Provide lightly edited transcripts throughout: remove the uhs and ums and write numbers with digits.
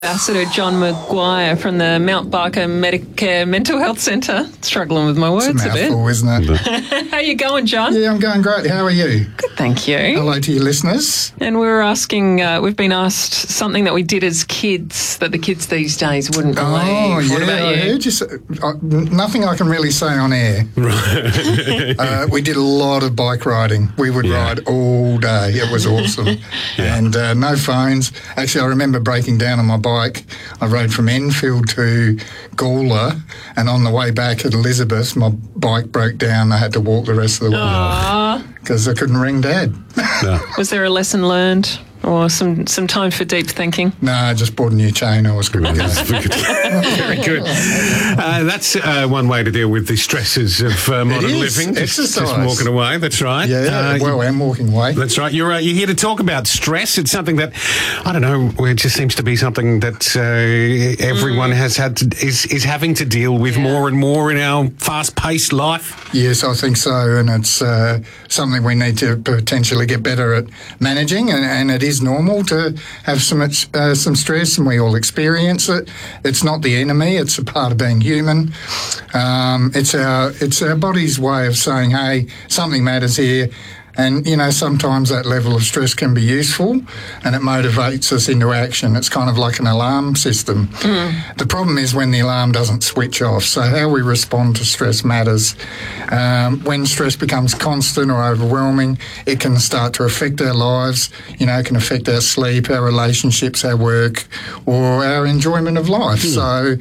Ambassador John Maguire from the Mount Barker Medicare Mental Health Centre. Struggling with my words it's a mouthful, isn't it? How you going, John? Yeah, I'm going great. How are you? Good, thank you. Hello to your listeners. And we were asking, we've been asked something that we did as kids that the kids these days wouldn't believe. Oh, yeah. What about you? I heard nothing I can really say on air. Right. We did a lot of bike riding. We would ride all day. It was awesome. And no phones. Actually, I remember breaking down on my bike. I rode from Enfield to Gawler, and on the way back at Elizabeth, my bike broke down. I had to walk the rest of the way because I couldn't ring Dad. No. Was there a lesson learned or some time for deep thinking? No, I just bought a new chain. I was good. Very good. That's one way to deal with the stresses of modern living. Exercise. Just walking away. That's right. Yeah, I'm walking away. That's right. You're here to talk about stress. It's something that, I don't know, it just seems to be something that everyone has is having to deal with more and more in our fast-paced life. Yes, I think so, and it's something we need to potentially get better at managing, and it is normal to have some stress, and we all experience it. It's not the enemy; it's a part of being human. It's our body's way of saying, "Hey, something matters here." And, sometimes that level of stress can be useful and it motivates us into action. It's kind of like an alarm system. The problem is when the alarm doesn't switch off. So how we respond to stress matters. When stress becomes constant or overwhelming, it can start to affect our lives. It can affect our sleep, our relationships, our work, or our enjoyment of life. So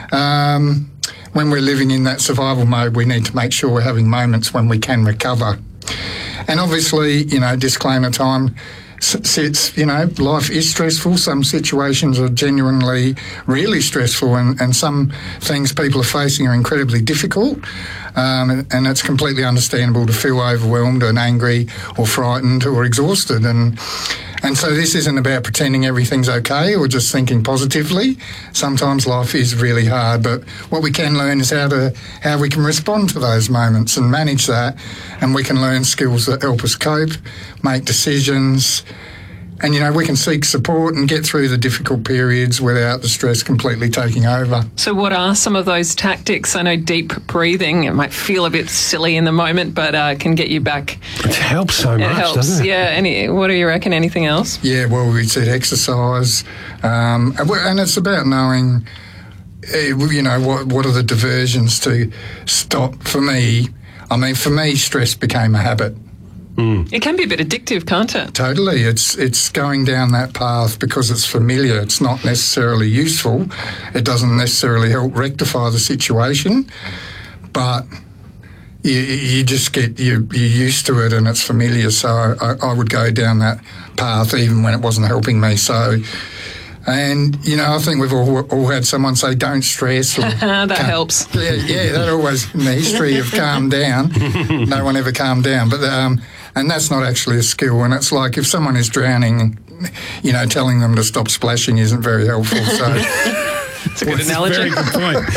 when we're living in that survival mode, we need to make sure we're having moments when we can recover. And obviously, disclaimer time, life is stressful. Some situations are genuinely really stressful and some things people are facing are incredibly difficult. And it's completely understandable to feel overwhelmed and angry or frightened or exhausted. And so this isn't about pretending everything's okay or just thinking positively. Sometimes life is really hard, but what we can learn is how we can respond to those moments and manage that. And we can learn skills that help us cope, make decisions, and, we can seek support and get through the difficult periods without the stress completely taking over. So what are some of those tactics? I know deep breathing, it might feel a bit silly in the moment, but can get you back. It helps so much, doesn't it? Yeah. What do you reckon? Anything else? Yeah, well, we said exercise. And it's about knowing, what are the diversions to stop. For me, stress became a habit. It can be a bit addictive, can't it? Totally. It's going down that path because it's familiar. It's not necessarily useful. It doesn't necessarily help rectify the situation, but you just you're used to it and it's familiar. So I would go down that path even when it wasn't helping me. So. And, I think we've all had someone say, don't stress. Or, that helps. Yeah, that always, in the history of calm down, no one ever calmed down. But and that's not actually a skill. And it's like if someone is drowning, telling them to stop splashing isn't very helpful. So it's a good analogy. Very good point.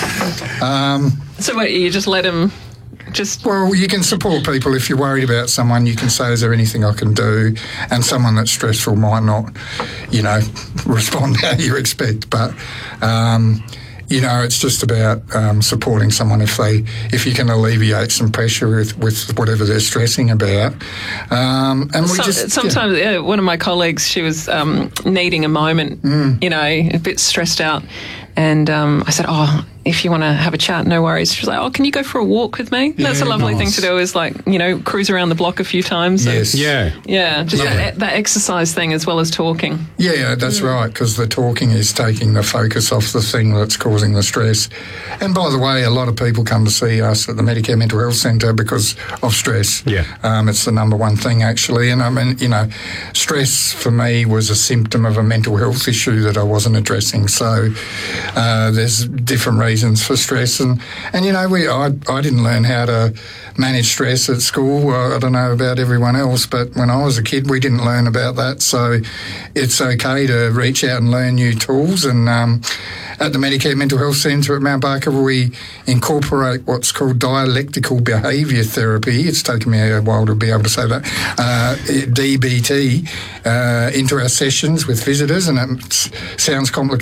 So what, you just let them... Well, you can support people. If you're worried about someone, you can say, is there anything I can do? And someone that's stressful might not, respond how you expect. But, it's just about supporting someone if you can alleviate some pressure with whatever they're stressing about. Sometimes one of my colleagues, she was needing a moment, a bit stressed out. And I said, if you want to have a chat, no worries. She was like, can you go for a walk with me? That's a lovely thing to do is cruise around the block a few times. Yes. That exercise thing as well as talking. Yeah, that's right, because the talking is taking the focus off the thing that's causing the stress. And by the way, a lot of people come to see us at the Medicare Mental Health Centre because of stress. Yeah. It's the number one thing, actually. And stress for me was a symptom of a mental health issue that I wasn't addressing. So there's different reasons for stress, and I didn't learn how to manage stress at school. I don't know about everyone else, but when I was a kid, we didn't learn about that. So it's okay to reach out and learn new tools, and at the Medicare Mental Health Centre at Mount Barker, we incorporate what's called dialectical behaviour therapy. It's taken me a while to be able to say that, DBT, into our sessions with visitors, and it sounds complicated.